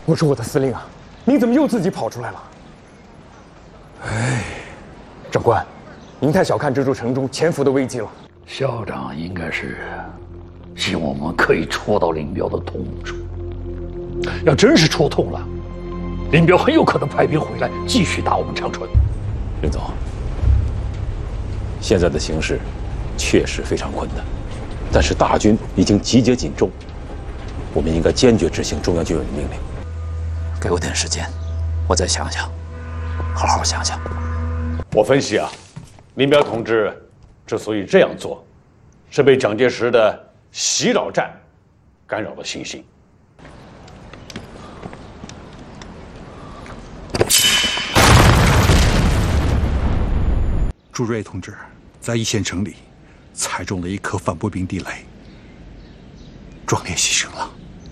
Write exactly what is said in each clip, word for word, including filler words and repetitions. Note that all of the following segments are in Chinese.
我说我的司令啊，您怎么又自己跑出来了？哎，长官，您太小看这座城中潜伏的危机了。 校长应该是希望我们可以戳到林彪的痛处。要真是戳痛了，林彪很有可能派兵回来继续打我们长春。 林总，现在的形势确实非常困难，但是大军已经集结锦州，我们应该坚决执行中央军委的命令。 给我点时间，我再想想，好好想想。 我分析啊，林彪同志之所以这样做，是被蒋介石的袭扰战干扰了信心。 朱瑞同志在一线城里踩中了一颗反步兵地雷，壮烈牺牲了。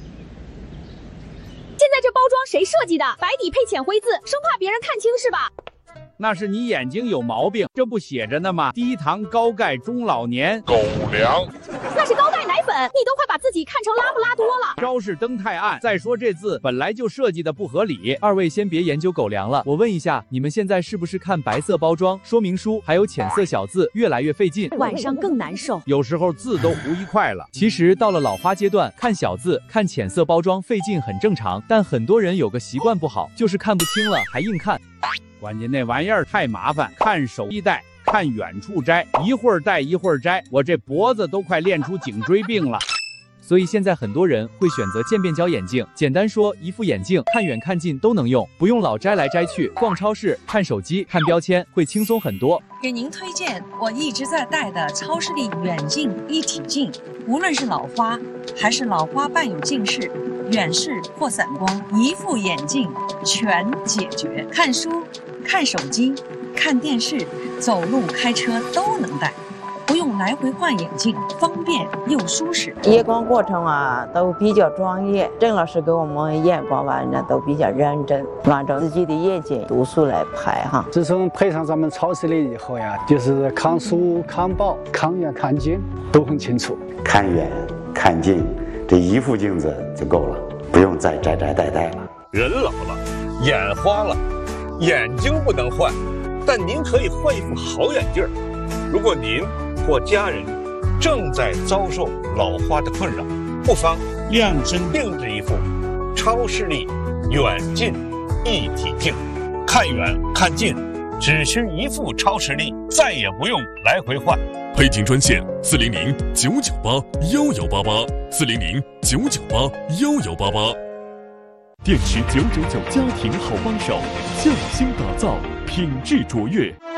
现在这包装谁设计的？白底配浅灰字，生怕别人看清是吧？ 那是你眼睛有毛病，这不写着呢吗？低糖高钙中老年狗粮， 那是高钙奶粉，你都快把自己看成拉布拉多了。 招式灯太暗，再说这字本来就设计的不合理。二位先别研究狗粮了，我问一下，你们现在是不是看白色包装、说明书还有浅色小字越来越费劲， 晚上更难受？ 有时候字都糊一块了。其实到了老花阶段，看小字、看浅色包装费劲很正常，但很多人有个习惯不好，就是看不清了还硬看。关键那玩意儿太麻烦，看手一戴，看远处摘，一会儿戴一会儿摘，我这脖子都快练出颈椎病了。所以现在很多人会选择渐变焦眼镜，简单说，一副眼镜看远看近都能用，不用老摘来摘去。逛超市、看手机、看标签会轻松很多。 给您推荐我一直在戴的超视力远近一体镜，无论是老花还是老花伴有近视、远视或散光，一副眼镜全解决。看书、看手机、看电视、走路、开车都能戴，不用来回换眼镜，方便又舒适。 验光过程啊都比较专业，郑老师给我们验光完呢都比较认真，按照自己的眼睛度数来排哈。 自从配上咱们超视力以后呀，就是看书、看报、看远看近都很清楚。 看远看近，这一副镜子就够了，不用再摘摘戴戴了。 人老了，眼花了，眼睛不能换，但您可以换一副好眼镜。如果您或家人正在遭受老花的困扰，不妨量身定制一副超视力远近一体镜，看远看近只需一副超视力，再也不用来回换。 配镜专线四零零九九八幺幺八八四零零九九八幺幺八八。电池九九九家庭好帮手，匠心打造，品质卓越。